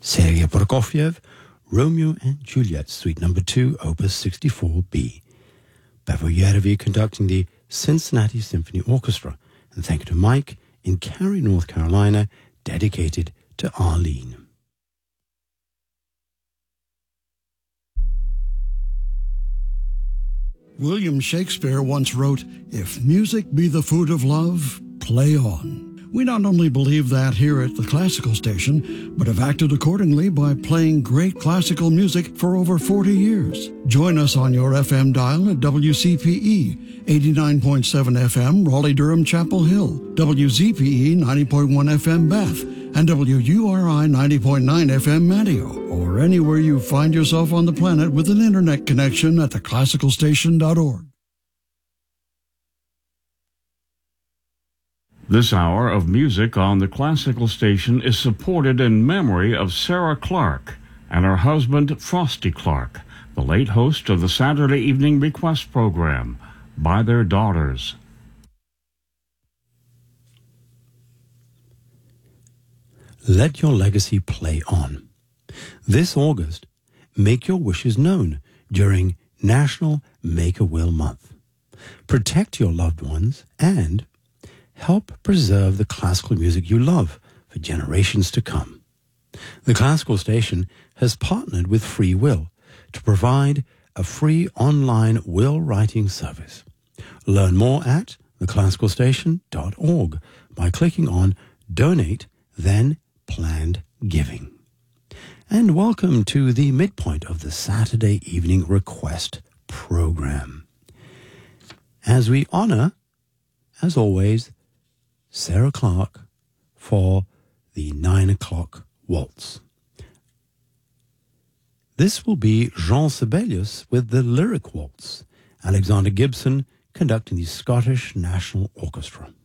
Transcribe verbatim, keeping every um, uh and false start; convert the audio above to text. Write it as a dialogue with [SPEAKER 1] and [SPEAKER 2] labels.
[SPEAKER 1] Sergei Prokofiev, Romeo and Juliet, Suite Number two, Opus sixty-four B. Bevo Yerevi conducting the Cincinnati Symphony Orchestra. And thank you to Mike in Cary, North Carolina, dedicated to Arlene.
[SPEAKER 2] William Shakespeare once wrote, "If music be the food of love, play on." We not only believe that here at the Classical Station, but have acted accordingly by playing great classical music for over forty years. Join us on your F M dial at W C P E, eighty-nine point seven F M, Raleigh-Durham, Chapel Hill, W Z P E, ninety point one F M, Bath, and W U R I, ninety point nine F M, Manteo, or anywhere you find yourself on the planet with an internet connection at the classical station dot org.
[SPEAKER 3] This hour of music on the Classical Station is supported in memory of Sarah Clark and her husband, Frosty Clark, the late host of the Saturday Evening Request program, by their daughters.
[SPEAKER 1] Let your legacy play on. This August, make your wishes known during National Make-A-Will Month. Protect your loved ones and help preserve the classical music you love for generations to come. The Classical Station has partnered with Free Will to provide a free online will writing service. Learn more at the classical station dot org by clicking on Donate, then Planned Giving. And welcome to the midpoint of the Saturday Evening Request program, as we honor, as always, Sarah Clark for the nine o'clock waltz. This will be Jean Sibelius with the Lyric Waltz, Alexander Gibson conducting the Scottish National Orchestra.